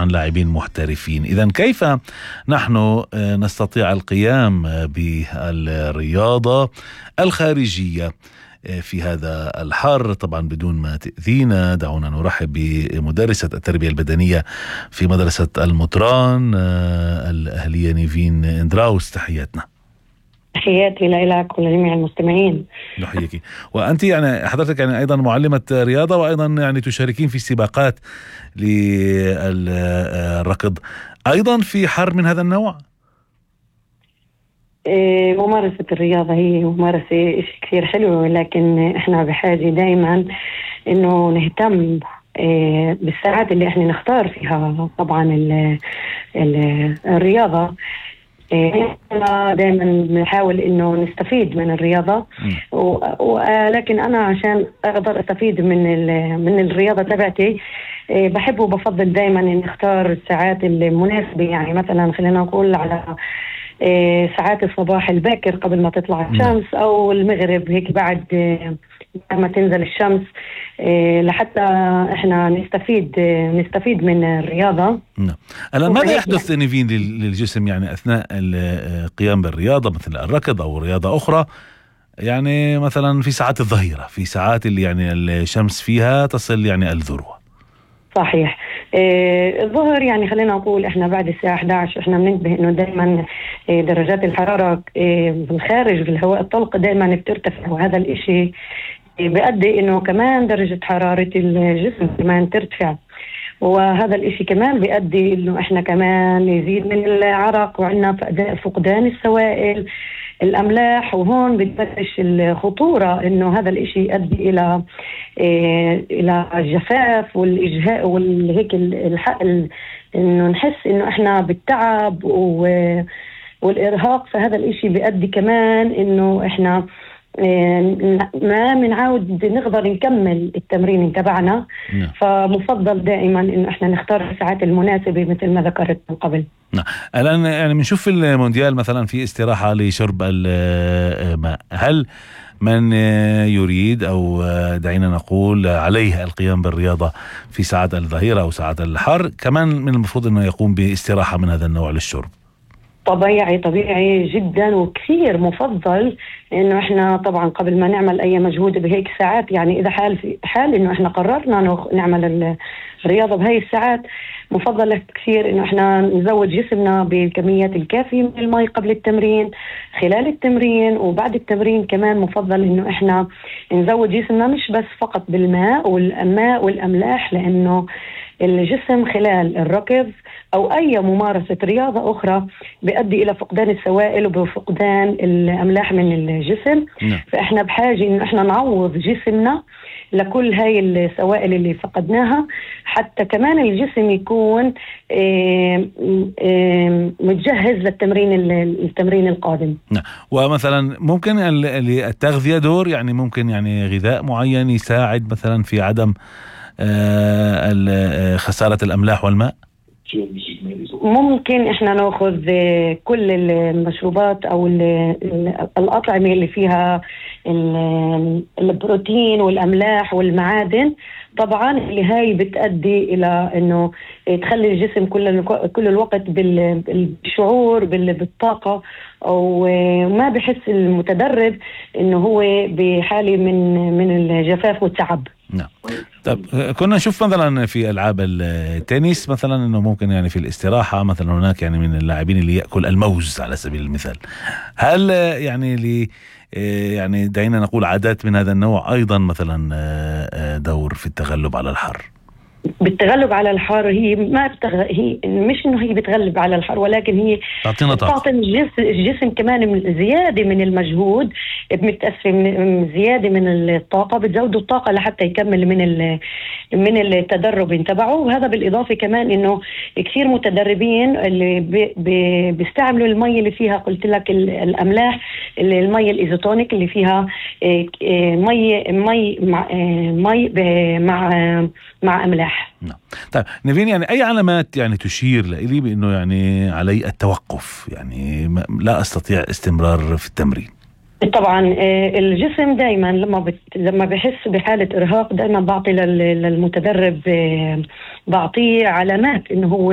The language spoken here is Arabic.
طبعا لاعبين محترفين. إذن كيف نحن نستطيع القيام بالرياضة الخارجية في هذا الحر طبعا بدون ما تأذينا؟ دعونا نرحب بمدرسة التربية البدنية في مدرسة المطران الأهلية نيفين إندراوس. تحياتنا. تحياتي لك ولجميع المستمعين. نحييك. وأنت يعني حضرتك يعني أيضا معلمة رياضة، وأيضا يعني تشاركين في سباقات للركض أيضا في حر من هذا النوع. ممارسة الرياضة هي ممارسة شيء كثير حلو، ولكن احنا بحاجة دائما انه نهتم بالساعات اللي احنا نختار فيها طبعا الرياضة. دائما بنحاول انه نستفيد من الرياضة، ولكن انا عشان اقدر استفيد من الرياضة تبعتي بحب وبفضل دائما ان اختار الساعات المناسبة. يعني مثلا خلينا نقول على ساعات الصباح الباكر قبل ما تطلع الشمس، او المغرب هيك بعد ما تنزل الشمس، لحتى احنا نستفيد من الرياضة. الآن ماذا يحدث نيفين للجسم يعني أثناء القيام بالرياضة مثل الركض أو رياضة أخرى؟ يعني مثلا في ساعات الظهيرة، في ساعات اللي يعني الشمس فيها تصل يعني الذروة. صحيح. الظهر يعني خلينا نقول احنا بعد الساعة 11 احنا بننتبه انه دائما درجات الحرارة بالخارج في الهواء الطلق دائما بترتفع، وهذا الاشي بيؤدي انه كمان درجة حرارة الجسم كمان ترتفع، وهذا الاشي كمان بيؤدي انه احنا كمان يزيد من العرق وعندنا فقدان السوائل الأملاح. وهون بتبلش الخطورة إنه هذا الإشي يؤدي إلى الجفاف والإجهاء والهيك إنه نحس إنه إحنا بالتعب والإرهاق. فهذا الإشي بيؤدي كمان إنه إحنا ما بنعاود نقدر نكمل التمرين تبعنا. فمفضل دائما إنه إحنا نختار الساعات المناسبة مثل ما ذكرت من قبل. الآن يعني بنشوف في المونديال مثلا في استراحة لشرب الماء. هل من يريد أو دعينا نقول عليه القيام بالرياضة في ساعات الظهيرة أو ساعات الحر كمان من المفروض أنه يقوم باستراحة من هذا النوع للشرب؟ طبيعي جدا وكثير مفضل انه احنا طبعا قبل ما نعمل اي مجهود بهيك ساعات، يعني اذا حال انه احنا قررنا نعمل الرياضة بهاي الساعات، مفضل كثير انه احنا نزود جسمنا بالكميات الكافية من الماء قبل التمرين، خلال التمرين وبعد التمرين. كمان مفضل انه احنا نزود جسمنا مش بس فقط بالماء والاملاح، لانه الجسم خلال الركض أو أي ممارسة رياضة أخرى بيؤدي إلى فقدان السوائل وبفقدان الأملاح من الجسم. فإحنا بحاجة إنه إحنا نعوض جسمنا لكل هاي السوائل اللي فقدناها، حتى كمان الجسم يكون متجهز للتمرين القادم. ومثلا ممكن التغذية دور، يعني ممكن يعني غذاء معين يساعد مثلا في عدم خسارة الأملاح والماء. ممكن احنا ناخذ كل المشروبات او الأطعمة اللي فيها البروتين والأملاح والمعادن، طبعا اللي هاي بتؤدي الى انه تخلي الجسم كل الوقت بالشعور بالطاقة، او ما بحس المتدرب انه هو بحالة من الجفاف والتعب. نعم. طب كنا نشوف مثلا في ألعاب التنس مثلا انه ممكن يعني في الاستراحة مثلا هناك يعني من اللاعبين اللي يأكل الموز على سبيل المثال. هل يعني يعني دعينا نقول عادات من هذا النوع أيضا مثلا دور في التغلب على الحر؟ بالتغلب على الحر هي هي مش انه هي بتغلب على الحر، ولكن هي تعطي الجسم كمان زياده من المجهود، بمتأثر من زياده من الطاقه، بتزود الطاقه لحتى يكمل من التدرب تبعه. وهذا بالاضافه كمان انه كثير متدربين اللي بيستعملوا المي اللي فيها قلت لك الاملاح، المي الايزوتونيك اللي فيها مي مع املاح. نعم. طيب نيفين، يعني أي علامات يعني تشير لي بأنه يعني علي التوقف، يعني لا أستطيع استمرار في التمرين؟ طبعا الجسم دائما لما بحس بحالة إرهاق دائما بعطي للمتدرب بعطيه علامات إنه هو